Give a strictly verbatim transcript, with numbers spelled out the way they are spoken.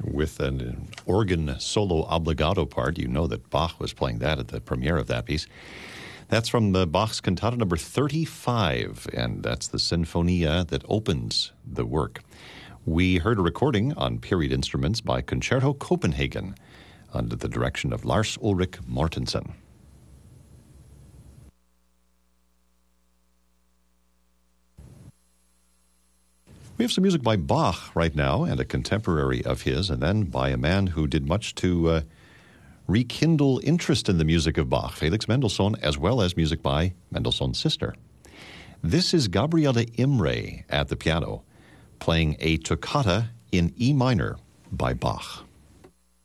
with an organ solo obligato part. You know that Bach was playing that at the premiere of that piece. That's from the Bach's Cantata number thirty-five, and that's the Sinfonia that opens the work. We heard a recording on period instruments by Concerto Copenhagen under the direction of Lars Ulrik Mortensen. We have some music by Bach right now, and a contemporary of his, and then by a man who did much to uh, rekindle interest in the music of Bach, Felix Mendelssohn, as well as music by Mendelssohn's sister. This is Gabriele Imre at the piano, playing a toccata in E minor by Bach.